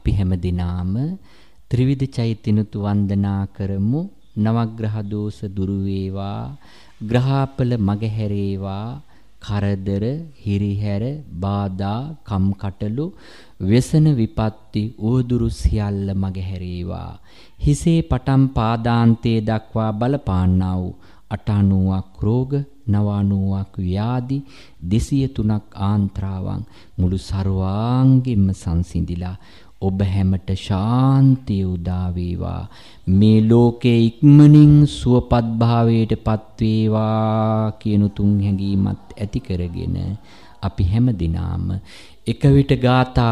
අපි හැම දිනාම ත්‍රිවිධ චෛත්‍යනුත් වන්දනා කරමු. නවග්‍රහ දෝෂ දුරු වේවා, ග්‍රහපල මගහැරේවා, කරදර, හිරිහැර, බාධා, කම්කටොළු, व्यसन විපත්ති උවදුරු සියල්ල මගහැරේවා. හිසේ පටන් පාදාන්තයේ දක්වා බලපාන්නා වූ 90ක් රෝග, 90ක් ව්‍යාධි, 203ක් ආන්ත්‍රාවන් මුළු සර්වාංගෙම සංසිඳිලා ඔබ හැමට ශාන්තිය උදා වේවා. මේ ලෝකේ ඉක්මනින් සුවපත් භාවයට පත් වේවා කියන තුන් හැඟීමත් ඇති කරගෙන අපි හැම දිනාම එක විට ගාථා